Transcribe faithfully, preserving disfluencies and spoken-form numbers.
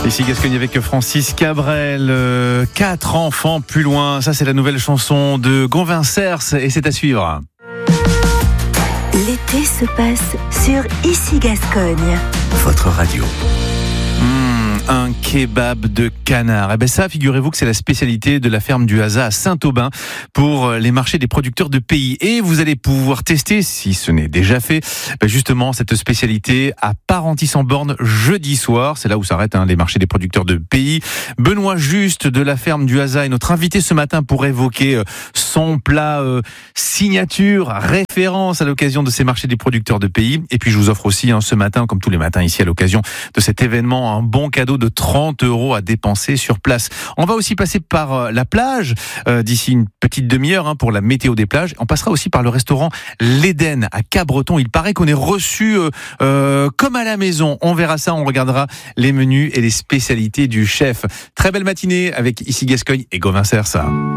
Ici Gascogne avec Francis Cabrel, euh, quatre enfants plus loin. Ça, c'est la nouvelle chanson de Gauvin Cers et c'est à suivre. L'été se passe sur Ici Gascogne. Votre radio. Mmh, un kebab de canard. Eh ben ça, figurez-vous que c'est la spécialité de la ferme du Hazat à Saint-Aubin pour les marchés des producteurs de pays. Et vous allez pouvoir tester, si ce n'est déjà fait, ben justement cette spécialité à Parentis-en-Born jeudi soir. C'est là où s'arrêtent hein, les marchés des producteurs de pays. Benoît Juste de la ferme du Hazat est notre invité ce matin pour évoquer son plat euh, signature, référence à l'occasion de ces marchés des producteurs de pays. Et puis je vous offre aussi hein, ce matin, comme tous les matins ici à l'occasion de cet événement, un bon cadeau de trente euros à dépenser sur place. On va aussi passer par la plage euh, d'ici une petite demi-heure hein, pour la météo des plages. On passera aussi par le restaurant L'Éden à Cabreton. Il paraît qu'on est reçu euh, euh, comme à la maison. On verra ça, on regardera les menus et les spécialités du chef. Très belle matinée avec Ici Gascogne et Gauvin Cers.